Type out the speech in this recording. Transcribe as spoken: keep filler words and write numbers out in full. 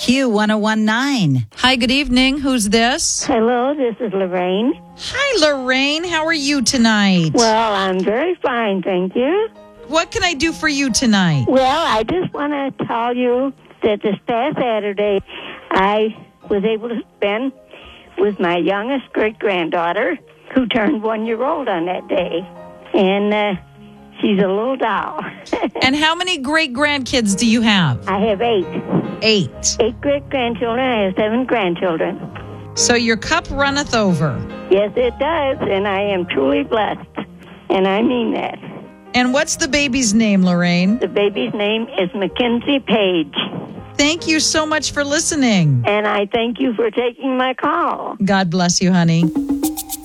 Q one oh one point nine. Hi, good evening. Who's this? Hello, this is Lorraine. Hi, Lorraine. How are you tonight? Well, I'm very fine, thank you. What can I do for you tonight? Well, I just want to tell you that this past Saturday, I was able to spend with my youngest great-granddaughter, who turned one year old on that day. And uh, she's a little doll. And how many great-grandkids do you have? I have eight. Eight. Eight great-grandchildren. I have seven grandchildren. So your cup runneth over. Yes, it does, and I am truly blessed. And I mean that. And what's the baby's name, Lorraine? The baby's name is Mackenzie Page. Thank you so much for listening. And I thank you for taking my call. God bless you, honey.